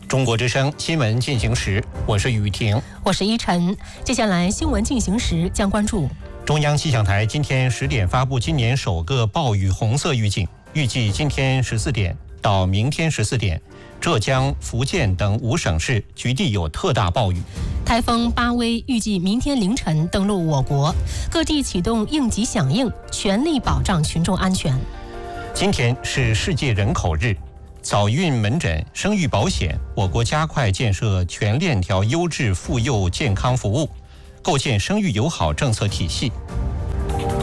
中国之声新闻进行时，我是雨婷， 我是依晨。接下来新闻进行时将关注中央气象台今天10点发布今年首个暴雨红色预警，预计今天14点到明天14点，浙江、福建等5省市局地有特大暴雨。 台风巴威预计明天凌晨登陆我国，各地启动应急响应，全力保障群众安全。 今天是世界人口日，早孕门诊、生育保险，我国加快建设全链条优质妇幼健康服务，构建生育友好政策体系。